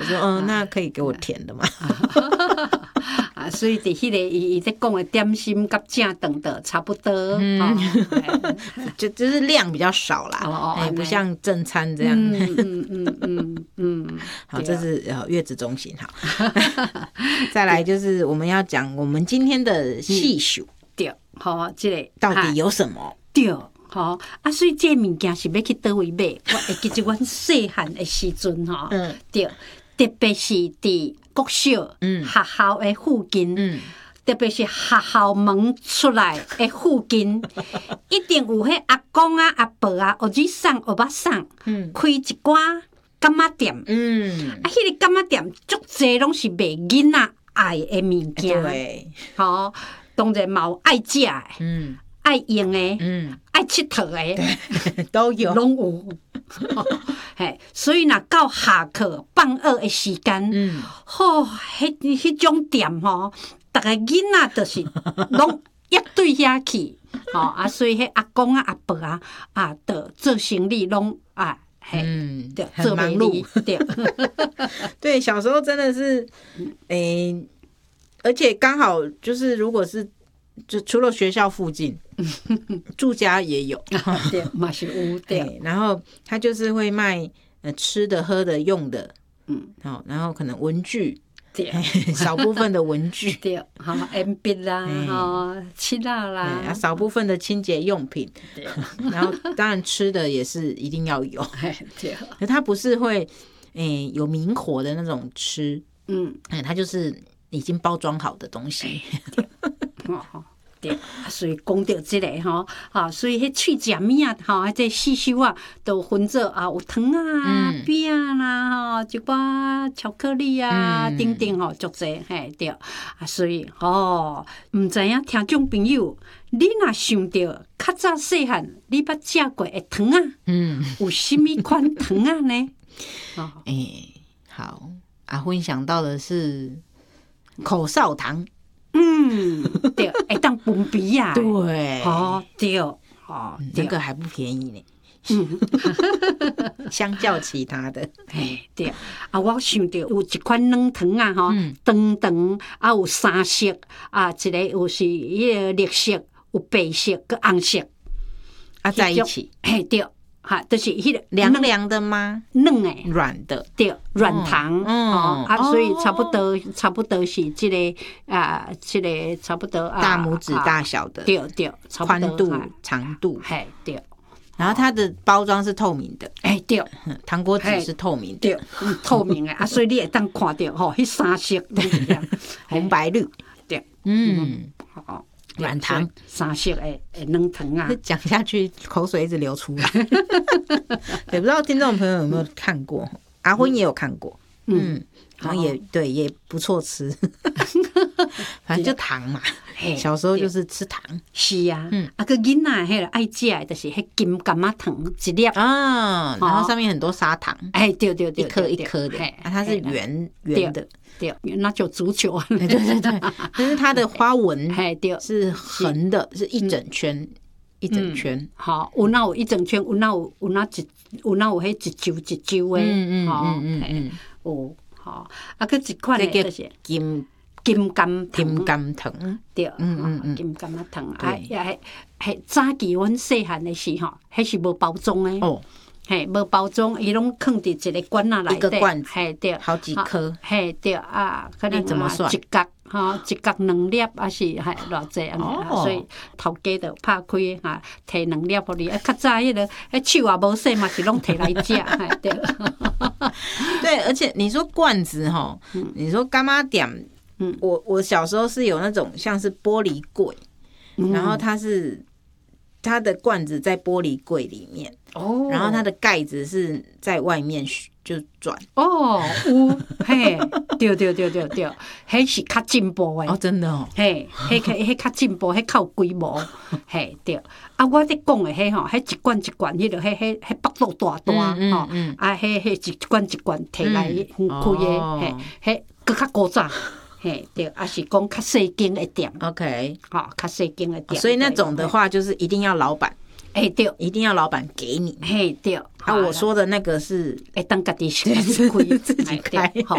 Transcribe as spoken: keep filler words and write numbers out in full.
说嗯，那可以给我甜的吗？ 啊，所以伫迄个伊伊在讲的点心甲正顿的差不多，嗯，哦、 就就是量比较少啦， 哦哎、不像正餐这样。 嗯嗯嗯嗯嗯， 好，这是呃月子中心好。再来就是我们要讲我们今天的细数， 对，好，这个到底有什么？ 对。吼啊，所以这物件是要去倒位买？我会记得阮细汉的时阵吼，嗯，对，特别是伫国小、嗯、学校的附近，嗯，特别是学校门出来的附近，一定有迄阿公啊、阿伯啊、学姊送、学爸送，嗯，开一寡柑仔店，嗯，啊，迄、那个柑仔店足侪拢是卖囡仔爱的物件，对，吼，当然嘛有爱食的，嗯。爱用的，嗯，爱佚佗的， 都有， 拢有。嘿，所以若到下课放学的时间，嗯，吼，迄迄种店吼，逐个囡仔就是拢约对遐去，吼啊，所以迄阿公啊、阿伯啊，啊，的做生意拢啊，嘿， 嗯， 对， 很忙碌， 对， 对，小时候真的是，诶、欸，而且刚好就是如果是。就除了学校附近，住家也有， 对，嘛是有对。 然后他就是会卖呃吃的、喝的、用的，嗯，好，然后可能文具，对，少部分的文具， 对，好，鉛笔啦，哈，漆蜡啦， 啊，少部分的清洁用品，对，然后当然吃的也是一定要有，对，可他不是会诶、欸、有明火的那种吃，嗯，哎，它就是已经包装好的东西。 哦，对，所以讲到这个吼，啊，所以迄脆食物啊，吼，迄这四修啊，都分做啊，有糖啊、饼啦，吼，一寡巧克力啊，等等吼，足侪，嘿，对，啊，所以吼，毋知影听众朋友，你若想到较早细汉你捌食过的糖啊，嗯，有啥物款糖啊呢？ 哦，哎、欸，好，阿芬想到的是口哨糖。 嗯，对，会当分鼻啊， 对， 哦，对，哦， 这个还不便宜呢。嗯，相较其他的， 嘿，对啊，我想到有一款软糖啊，吼，长长啊，有三色啊，一个有是迄个绿色，有白色，佮红色啊，在一起， 嘿，对。哈，就是迄个凉凉的吗？ 软诶， 软的， 对，软糖，哦，啊，所以差不多，差不多是这个啊，这个差不多啊， 大拇指大小的， 对对， 宽度、长度， 嘿，对。 然后它的包装是透明的， 哎，对， 糖果纸是透明的， 对，透明诶，啊，所以你会当看到吼，迄三色都一样， 红白绿， 对， 嗯，好。软糖， 三色的的软糖啊， 讲下去口水一直流出来。也不知道听众朋友有没有看过，阿芬也有看过，嗯，然后也对，也不错吃。反正就糖嘛，小时候就是吃糖。 是啊，嗯，啊个囡仔迄个爱食的就是迄金柑仔糖一粒啊，然后上面很多砂糖， 哎，对对对， 一颗一颗的，啊，它是圆圆的。 对，那就足球啊！ 对对对，但是它的花纹对是横的，是一整圈一整圈。 好，有那有一整圈，有那有有那一有那有迄一揪一揪的，嗯嗯嗯嗯，有好啊，个一款的就是金金柑金柑糖， 对，嗯嗯嗯，金柑仔糖啊，也系系早期阮细汉的时候，迄是无包装的哦。嘿，无包装，伊拢放伫一个罐仔内底， 一个罐子， 嘿对， 好几颗， 嘿对啊，可能怎么算？ 一角吼，一角两粒，还是嘿偌济安尼，所以头家就拍开哈，摕两粒互你。啊，较早迄个，迄手也无洗嘛，是拢摕来食，嘿对。 对，而且你说罐子吼，你说柑仔店，嗯，我我小时候是有那种像是玻璃柜，然后它是。它的罐子在玻璃柜里面，哦，然后它的盖子是在外面就转。 哦，有，嘿，对对对对对，迄是较进步的哦，真的哦， 嘿，迄个迄较进步，迄较有规模，嘿对。啊，我咧讲的迄吼，迄一罐一罐，迄个迄迄迄腹肚大大吼，啊，迄迄一罐一罐摕来开的，嘿，迄搁较古早。嘿，对，啊是讲较细间的店 ，OK， 好，较细间的店， 所以那种的话就是一定要老板， 哎对， 一定要老板给你， 嘿对， 啊我说的那个是哎当家己自己开， 自己开。